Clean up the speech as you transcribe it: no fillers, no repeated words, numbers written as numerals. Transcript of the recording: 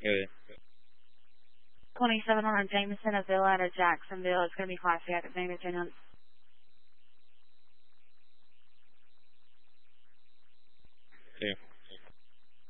Yeah. 2700 Jameson, a Villa out of Jacksonville. It's going to be classy active maintenance.